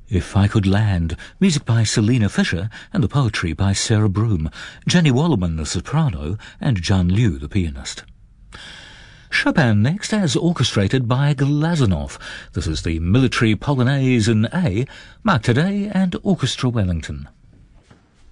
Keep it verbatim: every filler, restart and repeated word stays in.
If I Could Land, music by Selena Fisher and the poetry by Sarah Broom, Jenny Wallerman the soprano and John Liu the pianist. Chopin next, as orchestrated by Glazunov. This is the Military Polonaise in A, Mark Today and Orchestra Wellington.